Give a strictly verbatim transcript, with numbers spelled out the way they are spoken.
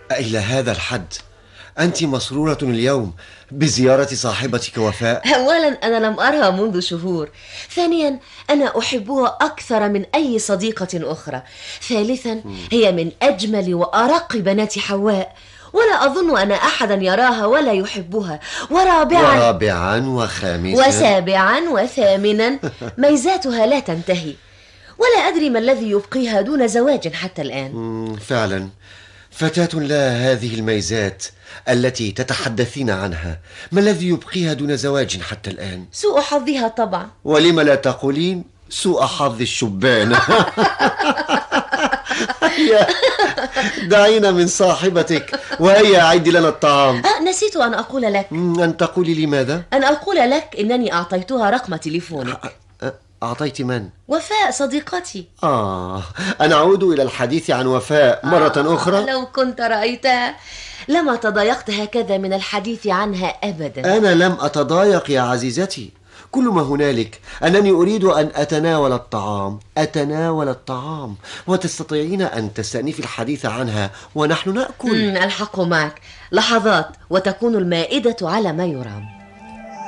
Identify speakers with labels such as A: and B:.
A: إلى هذا الحد أنت مسرورة اليوم بزيارة صاحبتك وفاء؟
B: أولا أنا لم أرها منذ شهور. ثانيا أنا أحبها أكثر من أي صديقة أخرى. ثالثا هي من أجمل وأرق بنات حواء، ولا أظن أن أحدا يراها ولا يحبها. ورابعا
A: ورابعا وخامسا
B: وسابعا وثامنا ميزاتها لا تنتهي، ولا أدري ما الذي يبقيها دون زواج حتى الآن.
A: مم، فعلا فتاة لها هذه الميزات التي تتحدثين عنها. ما الذي يبقيها دون زواج حتى الآن؟
B: سوء حظها طبعا.
A: ولم لا تقولين سوء حظ الشبان؟ يا دعينا من صاحبتك وهيا أعد لنا الطعام.
B: أه نسيت أن أقول لك.
A: أن تقولي لماذا؟
B: أن أقول لك إنني أعطيتها رقم تليفونك.
A: أعطيت من؟
B: وفاء صديقتي.
A: آه أنا أعود إلى الحديث عن وفاء مرة
B: آه
A: أخرى.
B: لو كنت رأيتها لما تضايقت هكذا من الحديث عنها أبدا.
A: أنا لم أتضايق يا عزيزتي، كل ما هنالك أنني أريد أن أتناول الطعام أتناول الطعام وتستطيعين أن تستأنفي الحديث عنها ونحن نأكل.
B: الحق معك، لحظات وتكون المائدة على ما يرام.